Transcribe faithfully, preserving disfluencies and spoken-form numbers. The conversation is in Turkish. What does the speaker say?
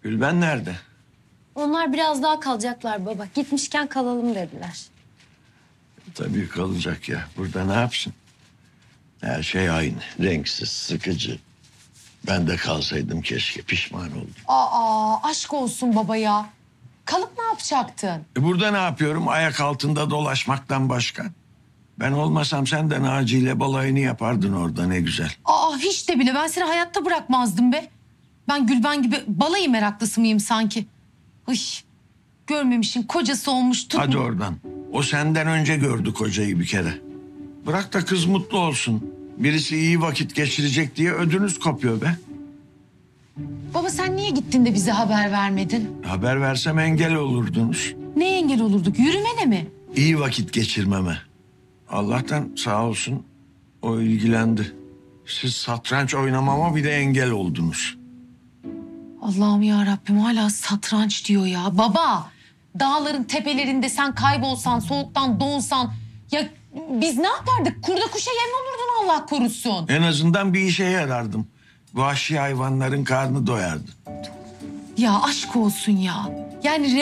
Gülben nerede? Onlar biraz daha kalacaklar baba. Gitmişken kalalım dediler. Tabii kalacak ya. Burada ne yapsın? Her şey aynı. Renksiz, sıkıcı. Ben de kalsaydım keşke. Pişman oldum. Aa, aşk olsun baba ya. Kalıp ne yapacaktın? E burada ne yapıyorum? Ayak altında dolaşmaktan başka. Ben olmasam sen de Naci ile balayını yapardın orada, ne güzel. Aa, hiç de bile ben seni hayatta bırakmazdım be. Ben Gülben gibi balayı meraklısı mıyım sanki? Ay, görmemişin kocası olmuş tut. Hadi oradan. O senden önce gördü kocayı bir kere. Bırak da kız mutlu olsun. Birisi iyi vakit geçirecek diye ödünüz kopuyor be. Baba sen niye gittin de bize haber vermedin? Haber versem engel olurdunuz. Ne engel olurduk? Yürümene mi? İyi vakit geçirmeme. Allah'tan sağ olsun o ilgilendi. Siz satranç oynamama bir de engel oldunuz. Allah'ım ya Rabbim hala satranç diyor ya. Baba, dağların tepelerinde sen kaybolsan, soğuktan donsan... Ya biz ne yapardık? Kurda kuşa yem olurdun Allah korusun. En azından bir işe yarardım. Vahşi hayvanların karnı doyardı. Ya aşk olsun ya. Yani